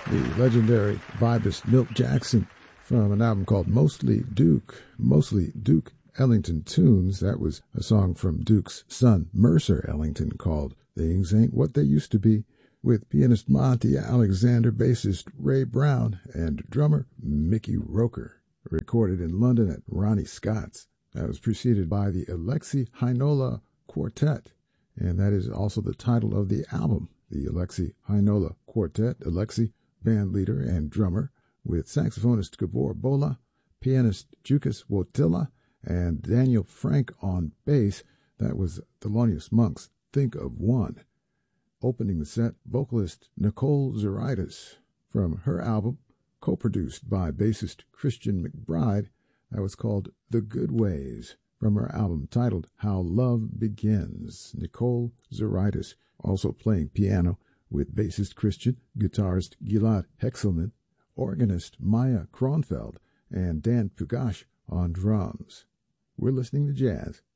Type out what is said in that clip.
The legendary vibist Milt Jackson from an album called Mostly Duke Ellington Tunes. That was a song from Duke's son, Mercer Ellington, called Things Ain't What They Used to Be, with pianist Monty Alexander, bassist Ray Brown, and drummer Mickey Roker, recorded in London at Ronnie Scott's. That was preceded by the Alexi Heinola Quartet, and that is also the title of the album, the Alexi Heinola Quartet. Alexi, band leader and drummer, with saxophonist Gabor Bola, pianist Jukas Wotila, and Daniel Frank on bass. That was Thelonious Monk's Think of One. Opening the set, vocalist Nicole Zuraitis from her album, co-produced by bassist Christian McBride, that was called The Good Ways, from her album titled How Love Begins. Nicole Zuraitis also playing piano with bassist Christian, guitarist Gilad Hexelman, organist Maya Kronfeld, and Dan Pugash on drums. We're listening to jazz